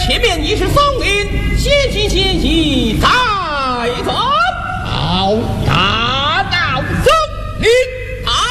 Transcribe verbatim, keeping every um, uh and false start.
前面已是松林，先行先行。